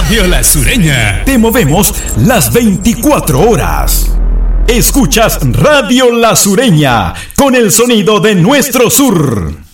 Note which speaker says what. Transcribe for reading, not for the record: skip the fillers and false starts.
Speaker 1: Radio La Sureña.
Speaker 2: Te movemos las 24 horas. Escuchas Radio La Sureña con el sonido de nuestro sur.